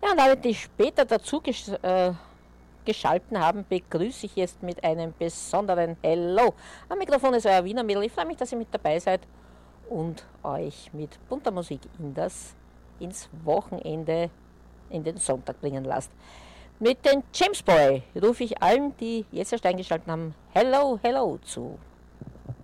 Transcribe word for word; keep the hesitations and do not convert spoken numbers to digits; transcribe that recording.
Ja, und alle, die später dazu gesch äh, geschalten haben, begrüße ich jetzt mit einem besonderen Hello. Am Mikrofon ist euer Wiener Mädel. Ich freue mich, dass ihr mit dabei seid und euch mit bunter Musik in das, ins Wochenende, in den Sonntag bringen lasst. Mit den James Boy rufe ich allen, die jetzt erst eingeschaltet haben, Hello, Hello zu.